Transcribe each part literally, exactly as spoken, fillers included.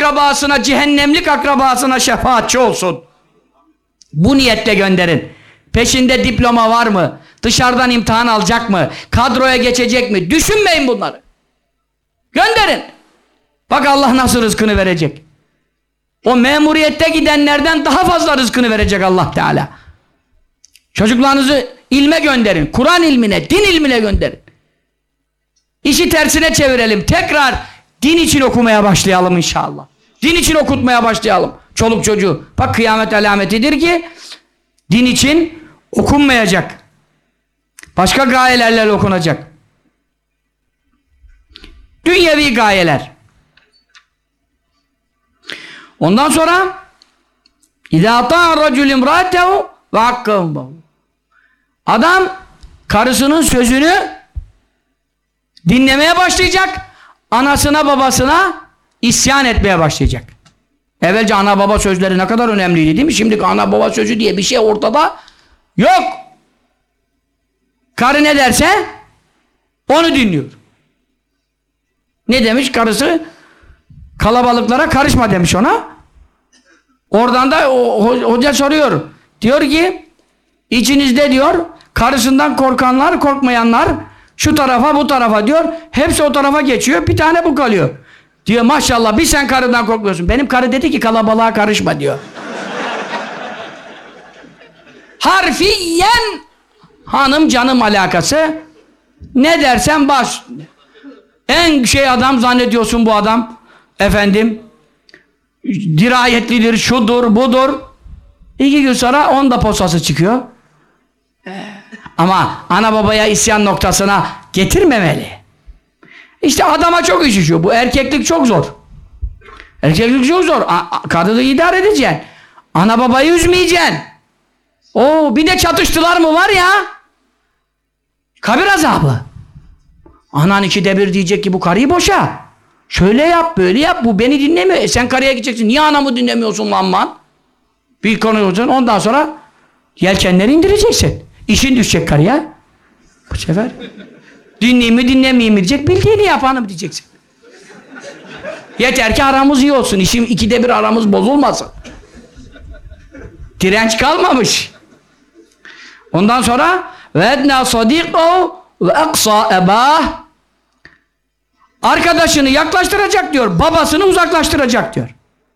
akrabasına, cehennemlik akrabasına şefaatçi olsun. Bu niyetle gönderin. Peşinde diploma var mı? Dışarıdan imtihan alacak mı? Kadroya geçecek mi? Düşünmeyin bunları. Gönderin. Bak Allah nasıl rızkını verecek. O memuriyette gidenlerden daha fazla rızkını verecek Allah Teala. Çocuklarınızı ilme gönderin. Kur'an ilmine, din ilmine gönderin. İşi tersine çevirelim. Tekrar din için okumaya başlayalım inşallah. Din için okutmaya başlayalım. Çoluk çocuğu. Bak kıyamet alametidir ki din için okunmayacak. Başka gayelerle okunacak. Dünyevi gayeler. Ondan sonra İzâ ta'a racul imrâtehu ve hakkâhum. Adam karısının sözünü dinlemeye başlayacak. Anasına babasına isyan etmeye başlayacak. Evvelce ana baba sözleri ne kadar önemliydi değil mi? Şimdi ana baba sözü diye bir şey ortada yok. Karı ne derse onu dinliyor. Ne demiş karısı? Kalabalıklara karışma demiş ona. Oradan da o, hoca soruyor. Diyor ki içinizde diyor karısından korkanlar, korkmayanlar şu tarafa bu tarafa diyor. Hepsi o tarafa geçiyor. Bir tane bu kalıyor. Diyor maşallah bir sen karından korkmuyorsun. Benim karı dedi ki kalabalığa karışma diyor. Harfiyen hanım canım alakası. Ne dersen baş. En şey adam zannediyorsun bu adam. Efendim dirayetlidir, şudur, budur. İki gün sonra onda posası çıkıyor. Ama ana babaya isyan noktasına getirmemeli. İşte adama çok üşüşüyor. Bu erkeklik çok zor. Erkeklik çok zor. Kadını idare edeceksin. Ana babayı üzmeyeceksin. Oo, bir de çatıştılar mı var ya. Kabir azabı. Anan ikide bir diyecek ki bu karıyı boşa. Şöyle yap, böyle yap. Bu beni dinlemiyor. E sen karıya gideceksin. Niye anamı dinlemiyorsun lan lan? Bir konu olacaksın. Ondan sonra yelkenleri indireceksin. İşin düşecek karıya. Bu sefer dinleyeyim mi dinlemeyeyim mi diyecek. Bildiğini yap hanım diyeceksin. Yeter ki aramız iyi olsun. İşim ikide bir aramız bozulmasın. Direnç kalmamış. Ondan sonra ve edna sadiqo ve aksa ebah. Arkadaşını yaklaştıracak diyor. Babasını uzaklaştıracak diyor.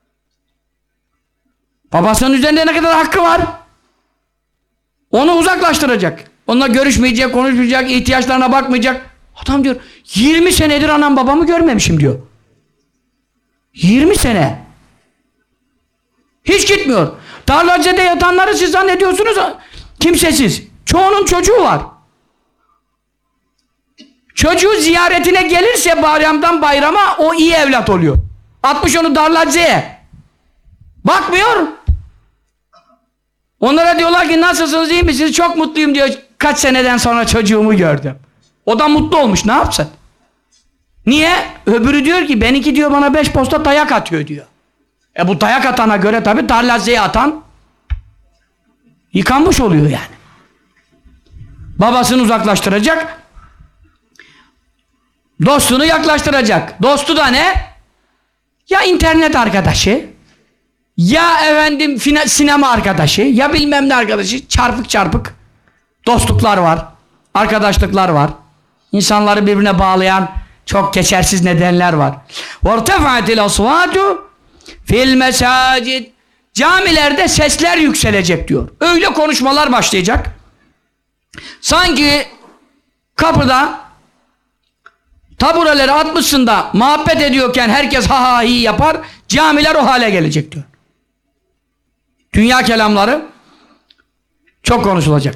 Babasının üzerinde ne kadar hakkı var? Onu uzaklaştıracak. Onunla görüşmeyecek, konuşmayacak, ihtiyaçlarına bakmayacak. Adam diyor, yirmi senedir anam babamı görmemişim diyor. yirmi sene. Hiç gitmiyor. Tarlacede yatanları siz zannediyorsunuz kimsesiz. Çoğunun çocuğu var. Çocuğu ziyaretine gelirse bayramdan bayrama o iyi evlat oluyor. Atmış onu darlaceye. Bakmıyor. Onlara diyorlar ki nasılsınız, iyi misiniz? Çok mutluyum diyor. Kaç seneden sonra çocuğumu gördüm. O da mutlu olmuş. Ne yapsın? Niye? Öbürü diyor ki benimki diyor bana beş posta dayak atıyor diyor. E bu dayak atana göre tabii darlaceye atan yıkanmış oluyor yani. Babasını uzaklaştıracak. Dostunu yaklaştıracak. Dostu da ne? Ya internet arkadaşı, ya efendim sinema arkadaşı, ya bilmem ne arkadaşı. Çarpık çarpık dostluklar var, arkadaşlıklar var. İnsanları birbirine bağlayan çok geçersiz nedenler var. وَارْتَفَعَتِ الْأَصْوَاتُ fil mesacid. Camilerde sesler yükselecek diyor. Öyle konuşmalar başlayacak. Sanki kapıda tabureleri atmışsın da muhabbet ediyorken herkes ha ha hi yapar. Camiler o hale gelecek diyor. Dünya kelamları çok konuşulacak.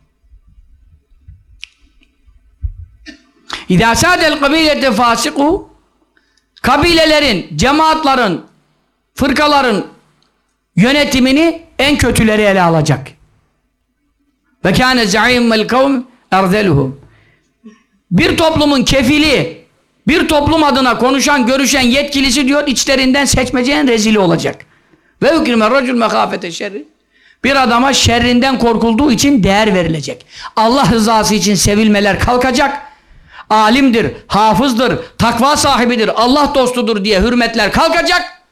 İzâ sâdel kabîlete fâsikû. Kabilelerin, cemaatların, fırkaların yönetimini en kötüleri ele alacak. Ve kâne za'îmmel kavm erzeluhum. Bir toplumun kefili, bir toplum adına konuşan, görüşen yetkilisi diyor, içlerinden seçmeceğin rezili olacak. Ve hüküme racul mekâfete şerri. Bir adama şerrinden korkulduğu için değer verilecek. Allah rızası için sevilmeler kalkacak. Alimdir, hafızdır, takva sahibidir, Allah dostudur diye hürmetler kalkacak.